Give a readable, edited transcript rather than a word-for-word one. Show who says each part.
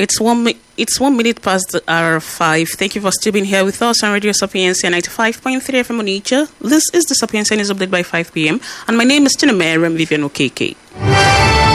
Speaker 1: It's 1 minute past the hour 5. Thank you for still being here with us on Radio Sapiencia 95.3 FM on Nature. This is the Sapiencia News Update by 5 p.m. And my name is Tina Vivian Okeke.